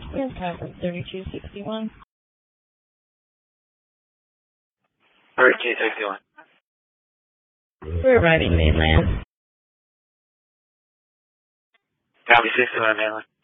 Clearance time for 3261. 3261. We're arriving mainland. Copy 61 mainland.